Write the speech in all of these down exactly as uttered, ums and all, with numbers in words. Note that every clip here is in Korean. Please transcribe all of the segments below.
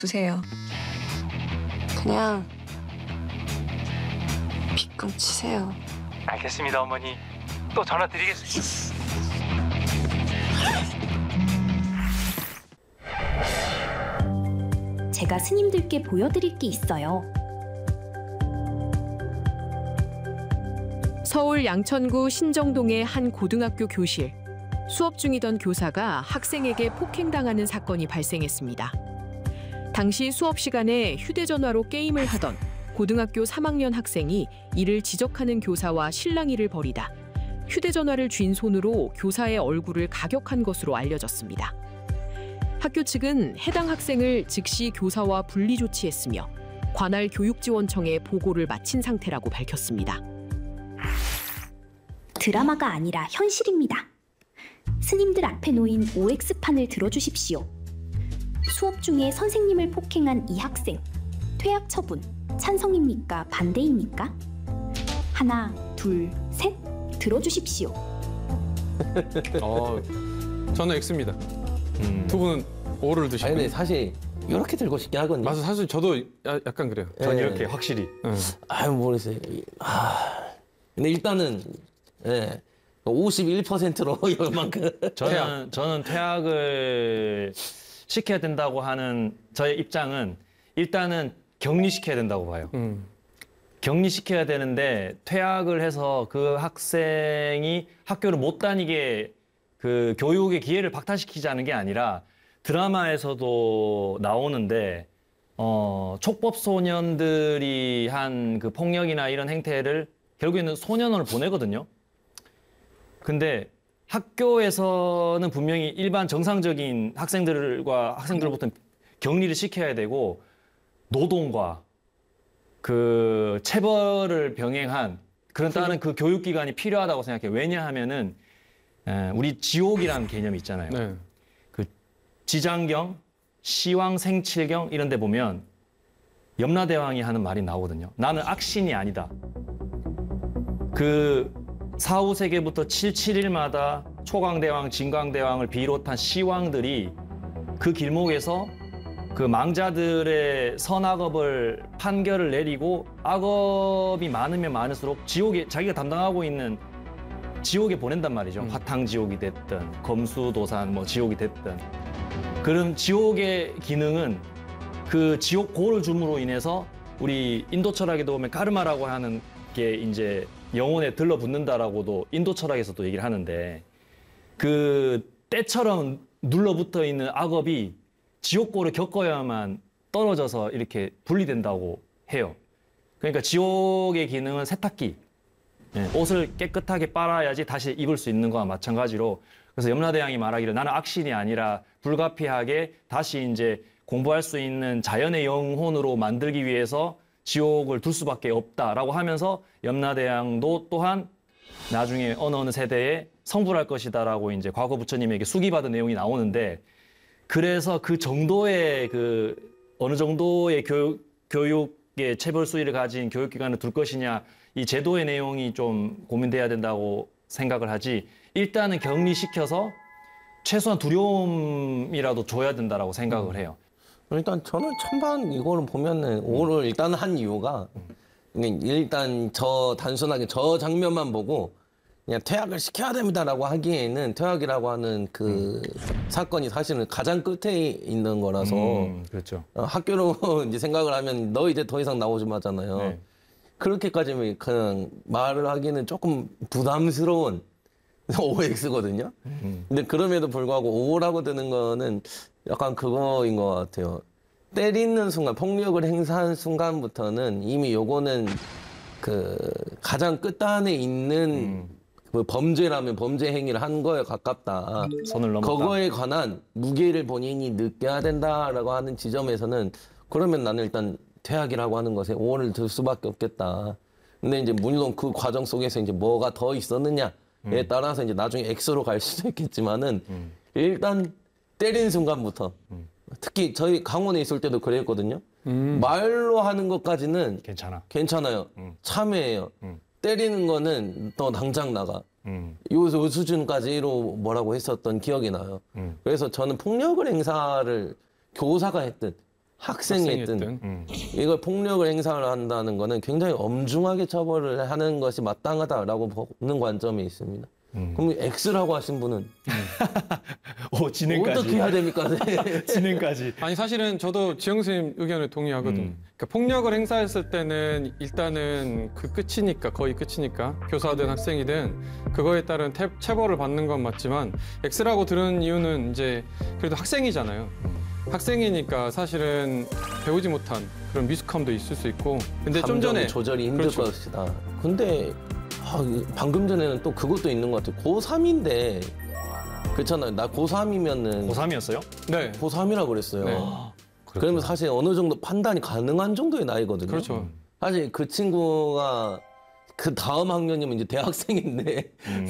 두세요. 그냥 빗금 치세요. 알겠습니다, 어머니. 또 전화 드리겠습니다. 제가 스님들께 보여드릴 게 있어요. 서울 양천구 신정동의 한 고등학교 교실. 수업 중이던 교사가 학생에게 폭행당하는 사건이 발생했습니다. 당시 수업 시간에 휴대전화로 게임을 하던 고등학교 삼 학년 학생이 이를 지적하는 교사와 실랑이를 벌이다 휴대전화를 쥔 손으로 교사의 얼굴을 가격한 것으로 알려졌습니다. 학교 측은 해당 학생을 즉시 교사와 분리 조치했으며 관할 교육지원청에 보고를 마친 상태라고 밝혔습니다. 드라마가 아니라 현실입니다. 스님들 앞에 놓인 오엑스판을 들어주십시오. 수업 중에 선생님을 폭행한 이 학생, 퇴학 처분 찬성입니까? 반대입니까? 하나, 둘, 셋, 들어주십시오. 어, 저는 X입니다. 음. 두 분은 O를 드시고. 아니, 근데 사실 이렇게 들고 싶긴 하거든요. 맞아, 사실 저도 야, 약간 그래요. 전 예. 이렇게 확실히. 예. 아유, 모르겠어요. 아, 근데 일단은 예, 오십일 퍼센트로 이만큼. 저는 퇴학. 저는 퇴학을 시켜야 된다고 하는 저의 입장은 일단은 격리시켜야 된다고 봐요. 음. 격리시켜야 되는데 퇴학을 해서 그 학생이 학교를 못 다니게 그 교육의 기회를 박탈시키자는 게 아니라 드라마에서도 나오는데 어, 촉법 소년들이 한 그 폭력이나 이런 행태를 결국에는 소년원을 보내거든요. 근데 학교에서는 분명히 일반 정상적인 학생들과 학생들로부터 격리를 시켜야 되고 노동과 그 체벌을 병행한 그런 다른 그 교육기관이 필요하다고 생각해요. 왜냐하면은 우리 지옥이라는 개념이 있잖아요. 네. 그 지장경, 시왕, 생칠경 이런 데 보면 염라대왕이 하는 말이 나오거든요. 나는 악신이 아니다. 그 사후 세계부터 칠칠일마다 초강대왕, 진광대왕을 비롯한 시왕들이 그 길목에서 그 망자들의 선악업을 판결을 내리고 악업이 많으면 많을수록 지옥에 자기가 담당하고 있는 지옥에 보낸단 말이죠. 음. 화탕지옥이 됐든 검수도산 뭐 지옥이 됐든 그런 지옥의 기능은 그 지옥고를 줌으로 인해서 우리 인도 철학에도 보면 카르마라고 하는 게 이제 영혼에 들러붙는다라고도 인도 철학에서도 얘기를 하는데 그 때처럼 눌러붙어 있는 악업이 지옥고를 겪어야만 떨어져서 이렇게 분리된다고 해요. 그러니까 지옥의 기능은 세탁기. 예, 옷을 깨끗하게 빨아야지 다시 입을 수 있는 거와 마찬가지로 그래서 염라대왕이 말하기를 나는 악신이 아니라 불가피하게 다시 이제 공부할 수 있는 자연의 영혼으로 만들기 위해서 지옥을 둘 수밖에 없다라고 하면서 염라대왕도 또한 나중에 어느 어느 세대에 성불할 것이다라고 이제 과거 부처님에게 수기받은 내용이 나오는데 그래서 그 정도의 그 어느 정도의 교육, 교육의 체벌 수위를 가진 교육기관을 둘 것이냐 이 제도의 내용이 좀 고민돼야 된다고 생각을 하지 일단은 격리시켜서 최소한 두려움이라도 줘야 된다라고 생각을 해요. 일단 저는 천반 이거를 보면은 오를 일단 한 이유가 일단 저 단순하게 저 장면만 보고 그냥 퇴학을 시켜야 됩니다라고 하기에는 퇴학이라고 하는 그 음. 사건이 사실은 가장 끝에 있는 거라서 음, 그렇죠. 어, 학교로 이제 생각을 하면 너 이제 더 이상 나오지 마잖아요. 네. 그렇게까지 그냥 말을 하기는 조금 부담스러운 오엑스거든요. 음. 근데 그럼에도 불구하고 오라고 드는 거는 약간 그거인 것 같아요. 때리는 순간, 폭력을 행사한 순간부터는 이미 요거는 그 가장 끝단에 있는 음. 그 범죄라면 범죄 행위를 한 거에 가깝다. 선을 넘었다. 그거에 관한 무게를 본인이 느껴야 된다라고 하는 지점에서는 그러면 나는 일단 퇴학이라고 하는 것에 오를 들 수밖에 없겠다. 근데 이제 물론 그 과정 속에서 이제 뭐가 더 있었느냐에 음. 따라서 이제 나중에 X로 갈 수도 있겠지만은 음. 일단 때리는 순간부터 음. 특히 저희 강원에 있을 때도 그랬거든요. 음. 말로 하는 것까지는 괜찮아. 괜찮아요. 음. 참여해요. 음. 때리는 거는 또 당장 나가. 음. 요, 요 수준까지로 뭐라고 했었던 기억이 나요. 음. 그래서 저는 폭력을 행사를 교사가 했든 학생이 학생이 했든 했든. 음. 이걸 폭력을 행사를 한다는 거는 굉장히 엄중하게 처벌을 하는 것이 마땅하다라고 보는 관점이 있습니다. 음. 그럼 X라고 하신 분은 오, 진행까지. 어떻게 해야 됩니까? 네. 진행까지. 아니 사실은 저도 지영 선생님 의견에 동의하거든요. 음. 그러니까 폭력을 행사했을 때는 일단은 그 끝이니까 거의 끝이니까 교사든 학생이든 그거에 따른 태, 체벌을 받는 건 맞지만 X라고 들은 이유는 이제 그래도 학생이잖아요. 학생이니까 사실은 배우지 못한 그런 미숙함도 있을 수 있고 근데 좀 감정 전에 조절이 힘들 그렇죠. 것이다. 근데 아, 방금 전에는 또 그것도 있는 것 같아요. 고삼인데 그렇잖아요. 나 고삼이면은 고삼이었어요? 네 고삼이라고 그랬어요. 네. 그러면 사실 어느 정도 판단이 가능한 정도의 나이거든요. 그렇죠. 사실 그 친구가 그 다음 학년이면 이제 대학생인데 음.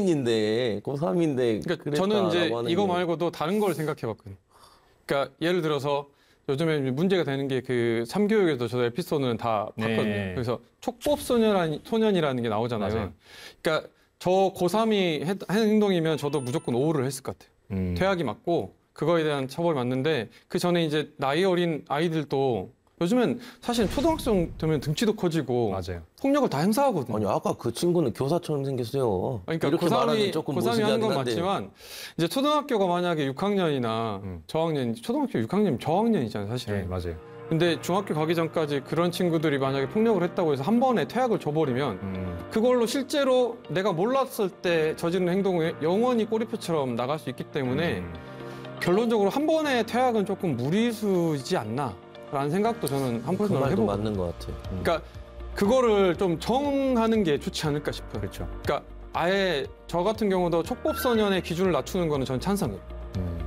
성인인데 고삼인데 그러니까 저는 이제 이거 말고도 다른 걸 생각해봤거든요. 그러니까 예를 들어서 요즘에 문제가 되는 게 그 삼교육에도 저도 에피소드는 다 봤거든요. 네. 그래서 촉법 소년 소년이라는 게 나오잖아요. 맞아요. 그러니까 저 고삼이 한 행동이면 저도 무조건 오후를 했을 것 같아요. 음. 퇴학이 맞고 그거에 대한 처벌이 맞는데 그 전에 이제 나이 어린 아이들도 요즘엔 사실 초등학생 되면 등치도 커지고 맞아요. 폭력을 다 행사하거든요. 아니 아까 그 친구는 교사처럼 생겼어요. 그러니까 이렇게 고삼이 말하기 조금 고삼이 하는 건 무식하긴 한데. 맞지만 이제 초등학교가 만약에 육 학년이나 음. 저학년, 초등학교 육 학년이면 저학년이잖아요, 사실. 네, 맞아요. 근데 중학교 가기 전까지 그런 친구들이 만약에 폭력을 했다고 해서 한 번에 퇴학을 줘버리면 음. 그걸로 실제로 내가 몰랐을 때 저지른 행동에 영원히 꼬리표처럼 나갈 수 있기 때문에 음. 결론적으로 한 번에 퇴학은 조금 무리수이지 않나라는 생각도 저는 그 한편으로 말도 해보고. 맞는 것 같아요. 음. 그러니까 그거를 좀 정하는 게 좋지 않을까 싶어요. 그렇죠. 그러니까 아예 저 같은 경우도 촉법소년의 기준을 낮추는 거는 전 찬성이에요. 음.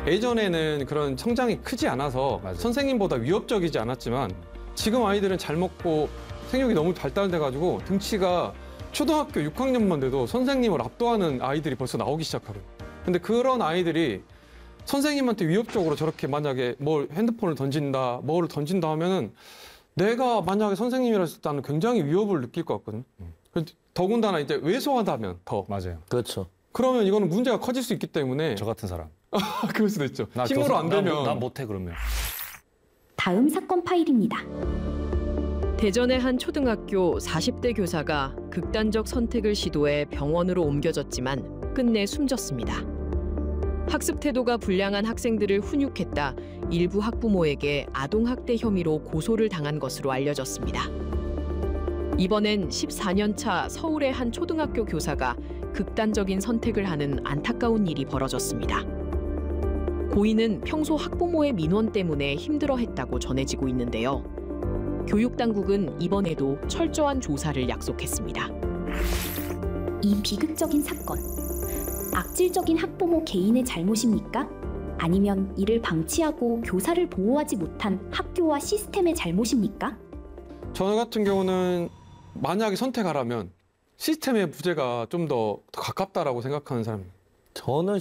예전에는 그런 성장이 크지 않아서 맞아요. 선생님보다 위협적이지 않았지만 지금 아이들은 잘 먹고 생육이 너무 발달돼가지고 등치가 초등학교 육 학년만 돼도 선생님을 압도하는 아이들이 벌써 나오기 시작하거든요. 근데 그런 아이들이 선생님한테 위협적으로 저렇게 만약에 뭘 핸드폰을 던진다, 뭐를 던진다 하면은 내가 만약에 선생님이랬을 때는 굉장히 위협을 느낄 것 같거든요. 음. 더군다나 이제 왜소하다면 더. 맞아요. 그렇죠. 그러면 이거는 문제가 커질 수 있기 때문에 저 같은 사람. 그럴 수도 있죠. 나 힘으로 교사- 안 나 되면 못- 나 못해 그러면. 다음 사건 파일입니다. 대전의 한 초등학교 사십 대 교사가 극단적 선택을 시도해 병원으로 옮겨졌지만 끝내 숨졌습니다. 학습 태도가 불량한 학생들을 훈육했다 일부 학부모에게 아동학대 혐의로 고소를 당한 것으로 알려졌습니다. 이번엔 십사 년 차 서울의 한 초등학교 교사가 극단적인 선택을 하는 안타까운 일이 벌어졌습니다. 고인은 평소 학부모의 민원 때문에 힘들어했다고 전해지고 있는데요. 교육당국은 이번에도 철저한 조사를 약속했습니다. 이 비극적인 사건, 악질적인 학부모 개인의 잘못입니까? 아니면 이를 방치하고 교사를 보호하지 못한 학교와 시스템의 잘못입니까? 저 같은 경우는 만약에 선택하라면 시스템의 부재가 좀 더 가깝다라고 생각하는 사람입니다. 저는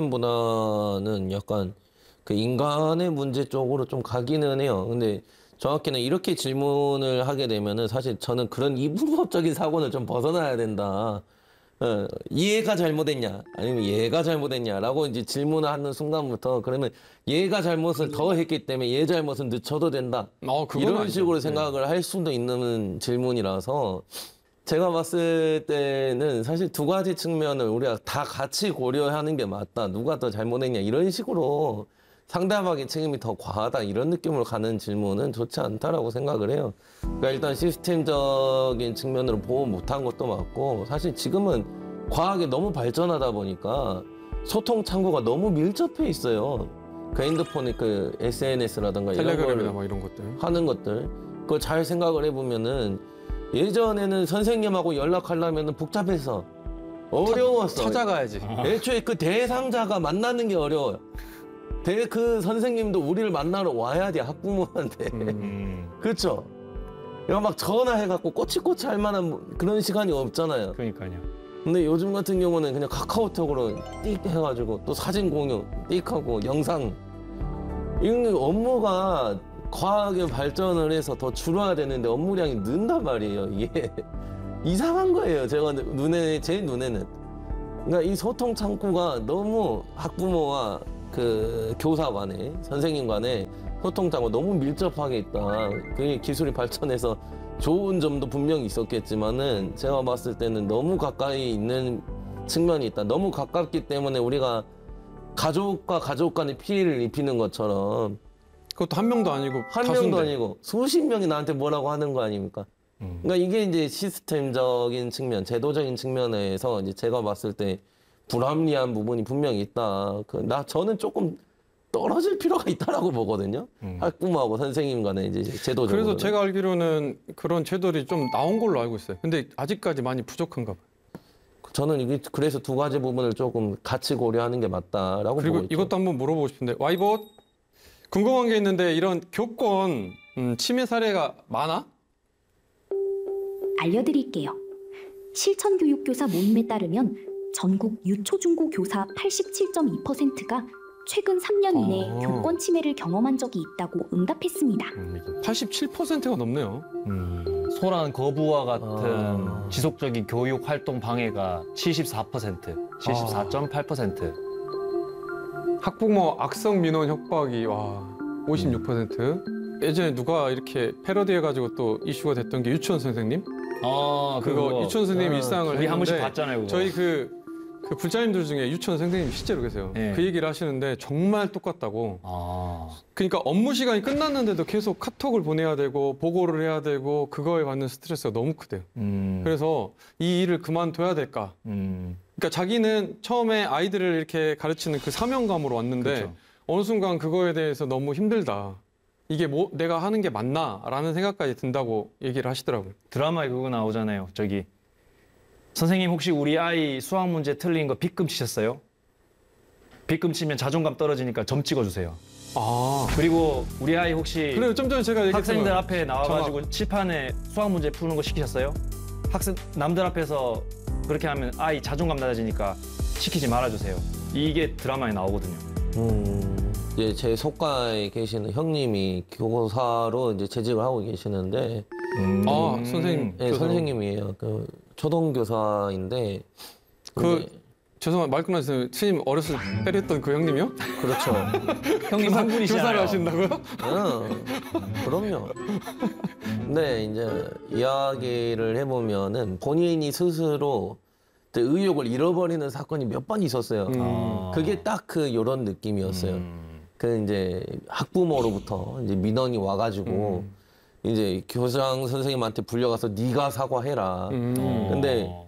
시스템보다는 약간 그 인간의 문제 쪽으로 좀 가기는 해요. 근데 정확히는 이렇게 질문을 하게 되면은 사실 저는 그런 이분법적인 사고는 좀 벗어나야 된다. 어, 얘가 잘못했냐 아니면 얘가 잘못했냐라고 이제 질문을 하는 순간부터 그러면 얘가 잘못을 더 했기 때문에 얘 잘못은 늦춰도 된다. 어, 그건 이런 아니죠. 식으로 네. 생각을 할 수도 있는 질문이라서 제가 봤을 때는 사실 두 가지 측면을 우리가 다 같이 고려하는 게 맞다. 누가 더 잘못했냐 이런 식으로 상대방의 책임이 더 과하다 이런 느낌으로 가는 질문은 좋지 않다라고 생각을 해요. 그러니까 일단 시스템적인 측면으로 보호 못한 것도 맞고 사실 지금은 과학이 너무 발전하다 보니까 소통 창구가 너무 밀접해 있어요. 그 핸드폰에 그 에스엔에스라든가 이런 텔레그램이나 걸 뭐 이런 것들. 하는 것들 그걸 잘 생각을 해보면은 예전에는 선생님하고 연락하려면 복잡해서 어려웠어. 찾아가야지. 애초에 그 대상자가 만나는 게 어려워요. 대 그 선생님도 우리를 만나러 와야 돼 학부모한테. 음. 그렇죠. 이거 막 전화해갖고 꼬치꼬치 할 만한 그런 시간이 없잖아요. 그러니까요. 근데 요즘 같은 경우는 그냥 카카오톡으로 띡 해가지고 또 사진 공유 띡 하고 영상 이런 업무가 과학의 발전을 해서 더 줄어야 되는데 업무량이 는단 말이에요. 이게 이상한 거예요. 제가 눈에 제 눈에는. 그러니까 이 소통 창구가 너무 학부모와 그 교사 간에 선생님 간에 소통장과 너무 밀접하게 있다. 그게 기술이 발전해서 좋은 점도 분명히 있었겠지만은 제가 봤을 때는 너무 가까이 있는 측면이 있다. 너무 가깝기 때문에 우리가 가족과 가족 간의 피해를 입히는 것처럼 그것도 한 명도 아니고 한 다수인데. 명도 아니고 수십 명이 나한테 뭐라고 하는 거 아닙니까? 음. 그러니까 이게 이제 시스템적인 측면, 제도적인 측면에서 이제 제가 봤을 때 불합리한 부분이 분명히 있다. 그 나 저는 조금 떨어질 필요가 있다라고 보거든요. 음. 학부모하고 선생님 간에 이제 제도적으로. 그래서 제가 알기로는 그런 제도들이 좀 나온 걸로 알고 있어요. 근데 아직까지 많이 부족한가 봐요. 저는 이게 그래서 두 가지 부분을 조금 같이 고려하는 게 맞다라고 그리고 보고 있죠. 이것도 한번 물어보고 싶은데 와이봇 궁금한 게 있는데 이런 교권 음, 침해 사례가 많아? 알려드릴게요. 실천교육교사 모임에 따르면 전국 유초중고 교사 팔십칠 점 이 퍼센트가 최근 삼 년 이내에 아. 교권 침해를 경험한 적이 있다고 응답했습니다. 팔십칠 퍼센트가 넘네요. 음, 소란 거부와 같은 아. 지속적인 교육 활동 방해가 칠십사 퍼센트, 칠십사 점 팔 퍼센트. 학부모 악성 민원 협박이 와 오십육 퍼센트. 예전에 누가 이렇게 패러디해가지고 또 이슈가 됐던 게 유치원 선생님? 아, 그거 유치원 선생님 아, 일상을 우리 한 번씩 했는데 봤잖아요. 그거. 저희 그, 그 불자님들 중에 유치원 선생님이 실제로 계세요. 네. 그 얘기를 하시는데 정말 똑같다고. 아, 그러니까 업무 시간이 끝났는데도 계속 카톡을 보내야 되고 보고를 해야 되고 그거에 받는 스트레스가 너무 크대요. 음, 그래서 이 일을 그만둬야 될까? 음, 그러니까 자기는 처음에 아이들을 이렇게 가르치는 그 사명감으로 왔는데 그렇죠. 어느 순간 그거에 대해서 너무 힘들다. 이게 뭐 내가 하는 게 맞나라는 생각까지 든다고 얘기를 하시더라고요. 드라마에 그거 나오잖아요. 저기 선생님 혹시 우리 아이 수학 문제 틀린 거 빗금 치셨어요? 빗금 치면 자존감 떨어지니까 점 찍어주세요. 아, 그리고 우리 아이 혹시 그래요. 좀 전에 제가 얘기했지만 학생들 앞에 나와가지고 칠판에 수학 문제 푸는 거 시키셨어요? 학생 남들 앞에서 그렇게 하면 아이 자존감 낮아지니까 시키지 말아주세요. 이게 드라마에 나오거든요. 음, 이제 제 속가에 계시는 형님이 교사로 이제 재직을 하고 계시는데, 음. 아, 선생님. 네, 교사로. 선생님이에요. 그 초등교사인데, 그 이제 죄송한 말 끊어주세요. 스님 어렸을 때 때렸던 그 형님이요? 그렇죠. 형님 교사- 한 분이시잖아요. 교사를 하신다고요? 응, 그럼요. 근데 이제 이야기를 해보면은 본인이 스스로 이제 의욕을 잃어버리는 사건이 몇 번 있었어요. 음. 아. 그게 딱 그 요런 느낌이었어요. 음. 그 이제 학부모로부터 이제 민원이 와가지고 음. 이제 교장 선생님한테 불려가서 네가 사과해라. 음. 어. 근데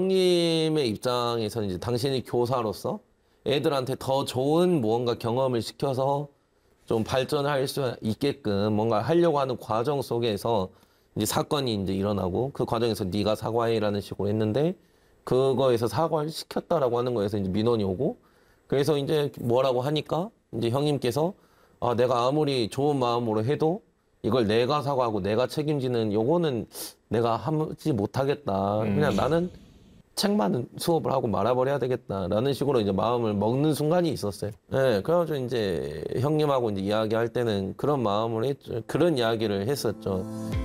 형님의 입장에서는 이제 당신이 교사로서 애들한테 더 좋은 무언가 경험을 시켜서 좀 발전할 수 있게끔 뭔가 하려고 하는 과정 속에서 이제 사건이 이제 일어나고 그 과정에서 네가 사과해라는 식으로 했는데 그거에서 사과를 시켰다라고 하는 거에서 이제 민원이 오고 그래서 이제 뭐라고 하니까 이제 형님께서 아, 내가 아무리 좋은 마음으로 해도 이걸 내가 사과하고 내가 책임지는 요거는 내가 하지 못하겠다. 그냥 음. 나는 책만 수업을 하고 말아버려야 되겠다라는 식으로 이제 마음을 먹는 순간이 있었어요. 네, 그래가지고 이제 형님하고 이제 이야기할 때는 그런 마음으로 했죠. 그런 이야기를 했었죠.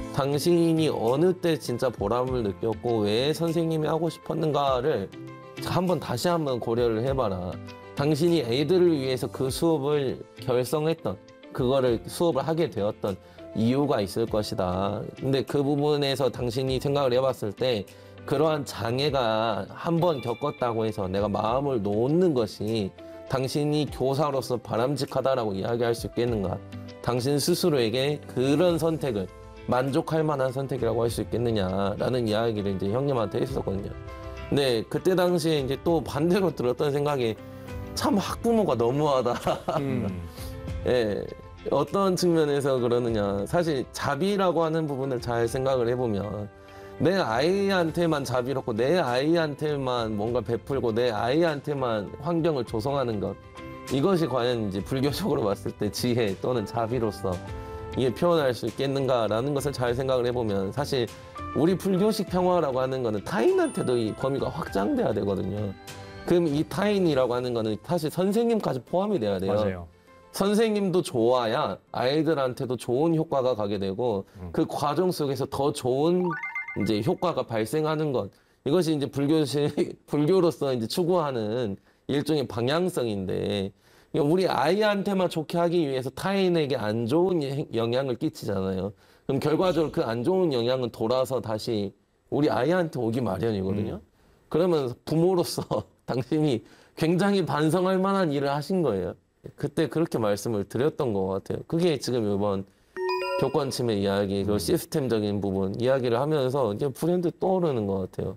당신이 어느 때 진짜 보람을 느꼈고 왜 선생님이 하고 싶었는가를 한번 다시 한번 고려를 해봐라. 당신이 애들을 위해서 그 수업을 결성했던 그거를 수업을 하게 되었던 이유가 있을 것이다. 근데 그 부분에서 당신이 생각을 해봤을 때 그러한 장애가 한 번 겪었다고 해서 내가 마음을 놓는 것이 당신이 교사로서 바람직하다라고 이야기할 수 있겠는가? 당신 스스로에게 그런 선택을 만족할 만한 선택이라고 할 수 있겠느냐라는 이야기를 이제 형님한테 했었거든요. 근데 그때 당시에 이제 또 반대로 들었던 생각이 참 학부모가 너무하다. 음. 예. 어떤 측면에서 그러느냐. 사실 자비라고 하는 부분을 잘 생각을 해보면 내 아이한테만 자비롭고 내 아이한테만 뭔가 베풀고 내 아이한테만 환경을 조성하는 것. 이것이 과연 이제 불교적으로 봤을 때 지혜 또는 자비로서 이게 표현할 수 있겠는가라는 것을 잘 생각을 해보면 사실 우리 불교식 평화라고 하는 거는 타인한테도 이 범위가 확장돼야 되거든요. 그럼 이 타인이라고 하는 거는 사실 선생님까지 포함이 돼야 돼요. 맞아요. 선생님도 좋아야 아이들한테도 좋은 효과가 가게 되고 음. 그 과정 속에서 더 좋은 이제 효과가 발생하는 것. 이것이 이제 불교식, 불교로서 이제 추구하는 일종의 방향성인데 그러니까 우리 아이한테만 좋게 하기 위해서 타인에게 안 좋은 예- 영향을 끼치잖아요. 그럼 결과적으로 그 안 좋은 영향은 돌아서 다시 우리 아이한테 오기 마련이거든요. 음. 그러면 부모로서 당신이 굉장히 반성할 만한 일을 하신 거예요. 그때 그렇게 말씀을 드렸던 것 같아요. 그게 지금 이번 교권 침해 이야기, 그 시스템적인 부분 이야기를 하면서 이게 불현듯 떠오르는 것 같아요.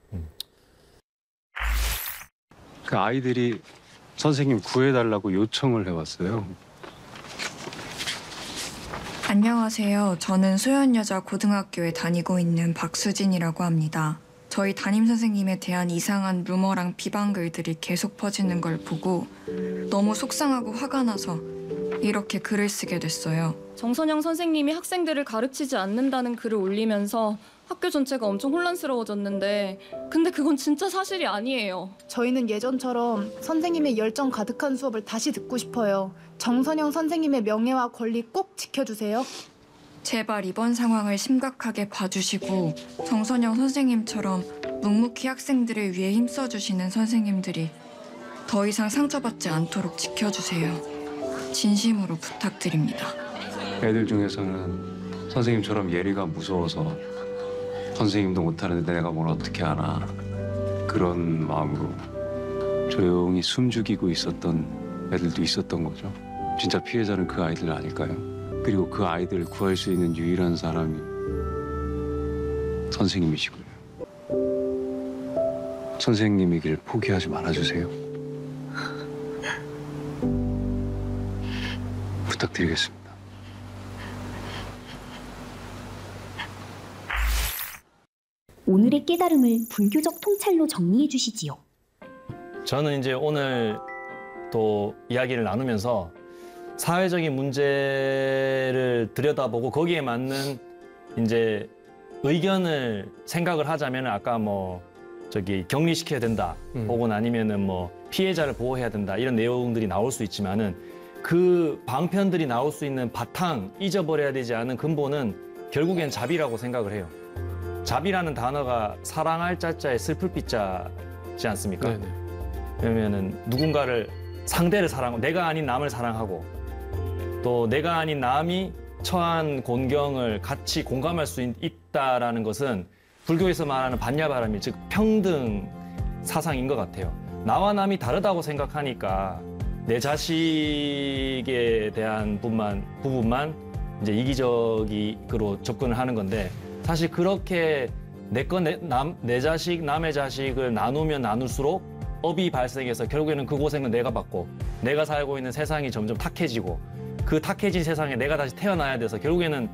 그 아이들이 선생님 구해달라고 요청을 해왔어요. 안녕하세요. 저는 소연여자고등학교에 다니고 있는 박수진이라고 합니다. 저희 담임 선생님에 대한 이상한 루머랑 비방글들이 계속 퍼지는 걸 보고 너무 속상하고 화가 나서 이렇게 글을 쓰게 됐어요. 정선영 선생님이 학생들을 가르치지 않는다는 글을 올리면서 학교 전체가 엄청 혼란스러워졌는데 근데 그건 진짜 사실이 아니에요. 저희는 예전처럼 선생님의 열정 가득한 수업을 다시 듣고 싶어요. 정선영 선생님의 명예와 권리 꼭 지켜주세요. 제발 이번 상황을 심각하게 봐주시고 정선영 선생님처럼 묵묵히 학생들을 위해 힘써주시는 선생님들이 더 이상 상처받지 않도록 지켜주세요. 진심으로 부탁드립니다. 애들 중에서는 선생님처럼 예리가 무서워서 선생님도 못하는데 내가 뭘 어떻게 하나 그런 마음으로 조용히 숨죽이고 있었던 애들도 있었던 거죠. 진짜 피해자는 그 아이들 아닐까요? 그리고 그 아이들을 구할 수 있는 유일한 사람이 선생님이시고요. 선생님이길 포기하지 말아주세요. 부탁드리겠습니다. 오늘의 깨달음을 불교적 통찰로 정리해 주시지요. 저는 이제 오늘 또 이야기를 나누면서 사회적인 문제를 들여다보고 거기에 맞는 이제 의견을 생각을 하자면 아까 뭐 저기 격리시켜야 된다 음. 혹은 아니면은 뭐 피해자를 보호해야 된다 이런 내용들이 나올 수 있지만은 그 방편들이 나올 수 있는 바탕 잊어버려야 되지 않은 근본은 결국엔 자비라고 생각을 해요. 자비라는 단어가 사랑할 자자에 슬플 삐자지 않습니까? 네네. 왜냐면은 누군가를 상대를 사랑하고 내가 아닌 남을 사랑하고 또 내가 아닌 남이 처한 곤경을 같이 공감할 수 있, 있다라는 것은 불교에서 말하는 반야바라밀 즉 평등 사상인 것 같아요. 나와 남이 다르다고 생각하니까 내 자식에 대한 부분만, 부분만 이제 이기적으로 접근을 하는 건데 사실 그렇게 내 거, 내, 남, 내 자식, 남의 자식을 나누면 나눌수록 업이 발생해서 결국에는 그 고생은 내가 받고 내가 살고 있는 세상이 점점 탁해지고 그 탁해진 세상에 내가 다시 태어나야 돼서 결국에는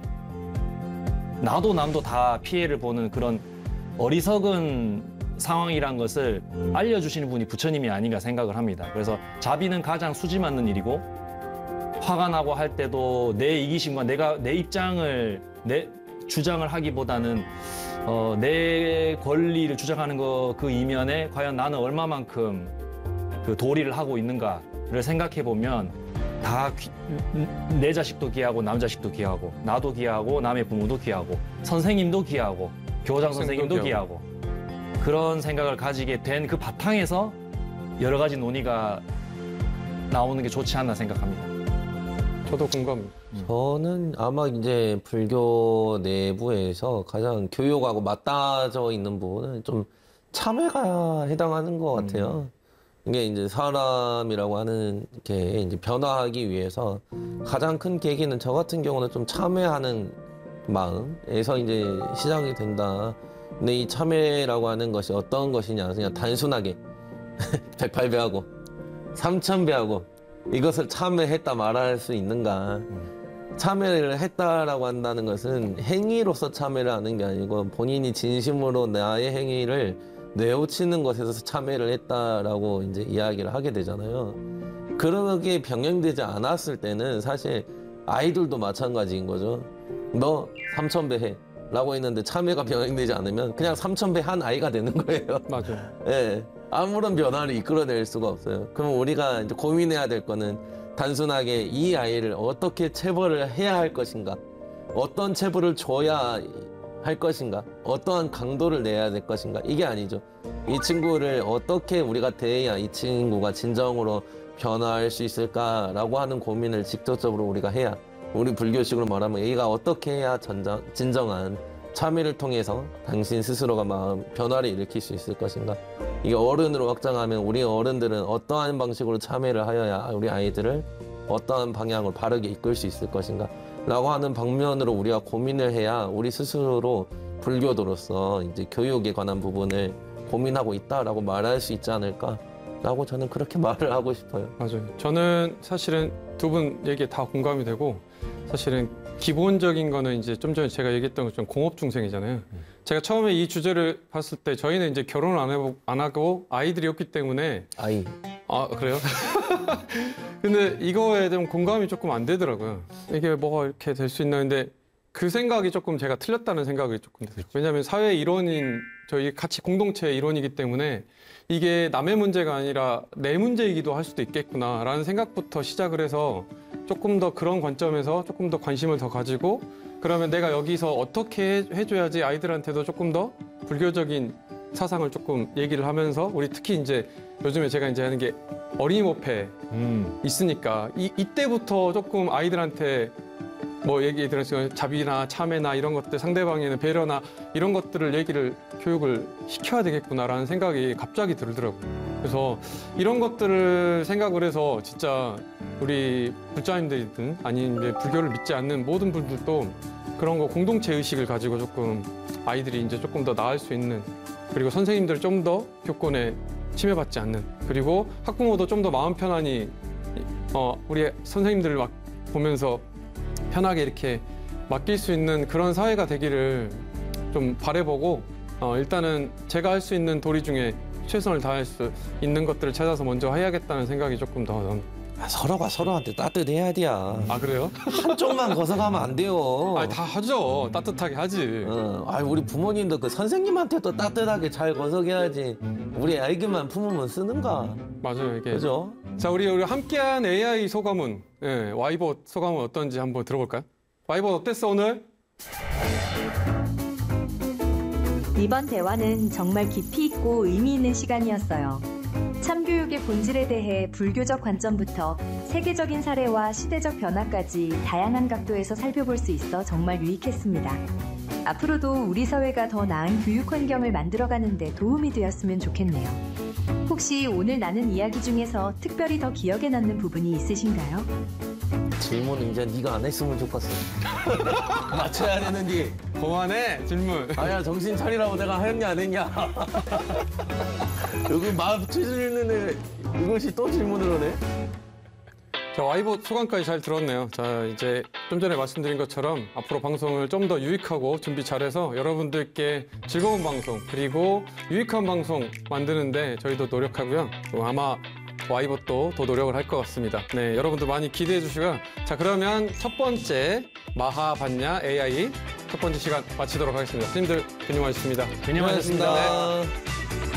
나도 남도 다 피해를 보는 그런 어리석은 상황이란 것을 알려주시는 분이 부처님이 아닌가 생각을 합니다. 그래서 자비는 가장 수지 맞는 일이고 화가 나고 할 때도 내 이기심과 내가 내 입장을 내 주장을 하기보다는 어, 내 권리를 주장하는 거 그 이면에 과연 나는 얼마만큼 그 도리를 하고 있는가를 생각해 보면 다 내 자식도 귀하고 남 자식도 귀하고 나도 귀하고 남의 부모도 귀하고 선생님도 귀하고 교장 선생님도 귀하고 그런 생각을 가지게 된 그 바탕에서 여러 가지 논의가 나오는 게 좋지 않나 생각합니다. 저도 공감합니다. 저는 아마 이제 불교 내부에서 가장 교육하고 맞닿아 있는 부분은 좀 참회가 해당하는 것 같아요. 음. 이게 이제 사람이라고 하는 게 이제 변화하기 위해서 가장 큰 계기는 저 같은 경우는 좀 참회하는 마음에서 이제 시작이 된다. 근데 이 참회라고 하는 것이 어떤 것이냐, 그냥 단순하게 백팔 배하고 삼천 배하고 이것을 참회했다 말할 수 있는가. 참회를 했다라고 한다는 것은 행위로서 참회를 하는 게 아니고 본인이 진심으로 나의 행위를 뇌우치는 것에서 참회를 했다라고 이제 이야기를 하게 되잖아요. 그러게 병행되지 않았을 때는 사실 아이들도 마찬가지인 거죠. 너 삼천 배 해. 라고 했는데 참회가 병행되지 않으면 그냥 삼천 배 한 아이가 되는 거예요. 맞아요. 예. 아무런 변화를 이끌어낼 수가 없어요. 그럼 우리가 이제 고민해야 될 거는 단순하게 이 아이를 어떻게 체벌을 해야 할 것인가, 어떤 체벌을 줘야 할 것인가, 어떠한 강도를 내야 될 것인가, 이게 아니죠. 이 친구를 어떻게 우리가 대해야 이 친구가 진정으로 변화할 수 있을까라고 하는 고민을 직접적으로 우리가 해야, 우리 불교식으로 말하면 A가 어떻게 해야 전정, 진정한 참여를 통해서 당신 스스로가 마음 변화를 일으킬 수 있을 것인가. 이게 어른으로 확장하면 우리 어른들은 어떠한 방식으로 참여를 하여야 우리 아이들을 어떠한 방향으로 바르게 이끌 수 있을 것인가 라고 하는 방면으로 우리가 고민을 해야 우리 스스로 불교도로서 이제 교육에 관한 부분을 고민하고 있다라고 말할 수 있지 않을까라고 저는 그렇게 말을 하고 싶어요. 맞아요. 저는 사실은 두 분 얘기에 다 공감이 되고, 사실은 기본적인 거는 이제 좀 전에 제가 얘기했던 것처럼 공업 중생이잖아요. 제가 처음에 이 주제를 봤을 때 저희는 이제 결혼을 안, 해보, 안 하고 아이들이 없기 때문에 아이. 아 그래요? 근데 이거에 대한 공감이 조금 안 되더라고요. 이게 뭐가 이렇게 될 수 있나. 근데 그 생각이 조금 제가 틀렸다는 생각이 조금 들어요. 왜냐하면 사회 일원인 저희 같이 공동체의 일원이기 때문에 이게 남의 문제가 아니라 내 문제이기도 할 수도 있겠구나라는 생각부터 시작을 해서 조금 더 그런 관점에서 조금 더 관심을 더 가지고, 그러면 내가 여기서 어떻게 해줘야지 아이들한테도 조금 더 불교적인 사상을 조금 얘기를 하면서, 우리 특히 이제 요즘에 제가 이제 하는 게 어린이모패 음. 있으니까 이, 이때부터 조금 아이들한테 뭐 얘기 들었어요. 자비나 참회나 이런 것들, 상대방에는 배려나 이런 것들을 얘기를 교육을 시켜야 되겠구나라는 생각이 갑자기 들더라고요. 그래서 이런 것들을 생각을 해서 진짜 우리 불자님들이든 아니면 이제 불교를 믿지 않는 모든 분들도 그런 거 공동체 의식을 가지고 조금 아이들이 이제 조금 더 나을 수 있는, 그리고 선생님들 좀 더 교권에 침해받지 않는, 그리고 학부모도 좀 더 마음 편안히 어 우리 선생님들을 막 보면서 편하게 이렇게 맡길 수 있는 그런 사회가 되기를 좀 바라보고, 어, 일단은 제가 할 수 있는 도리 중에 최선을 다할 수 있는 것들을 찾아서 먼저 해야겠다는 생각이 조금 더. 전... 아, 서로가 서로한테 따뜻해야 돼야. 아 그래요? 한쪽만 거서가면 안 돼요. 아 다 하죠. 따뜻하게 하지. 어, 아 우리 부모님도 그 선생님한테도 따뜻하게 잘 거석해야지. 우리 아이들만 품으면 쓰는가. 맞아요, 이게. 그죠? 자, 우리 우리 함께한 에이아이 소감은, 예, 와이봇 소감은 어떤지 한번 들어볼까요? 와이봇 어땠어 오늘? 이번 대화는 정말 깊이 있고 의미 있는 시간이었어요. 참교육의 본질에 대해 불교적 관점부터 세계적인 사례와 시대적 변화까지 다양한 각도에서 살펴볼 수 있어 정말 유익했습니다. 앞으로도 우리 사회가 더 나은 교육 환경을 만들어가는 데 도움이 되었으면 좋겠네요. 혹시 오늘 나눈 이야기 중에서 특별히 더 기억에 남는 부분이 있으신가요? 질문은 이제 네가 안 했으면 좋겠어. 맞춰야 되는데. 그만해 질문. 아야 정신 차리라고 내가 했냐 안 했냐. 여기 맞추는 애 이것이 또 질문을 하네. 자, 와이봇 소감까지 잘 들었네요. 자, 이제 좀 전에 말씀드린 것처럼 앞으로 방송을 좀 더 유익하고 준비 잘해서 여러분들께 즐거운 방송 그리고 유익한 방송 만드는데 저희도 노력하고요. 또 아마 와이봇도 더 노력을 할 것 같습니다. 네, 여러분들 많이 기대해 주시고요. 자, 그러면 첫 번째 마하반야 에이아이 첫 번째 시간 마치도록 하겠습니다. 선생님들, 고생하셨습니다. 고생하셨습니다. 고맙습니다.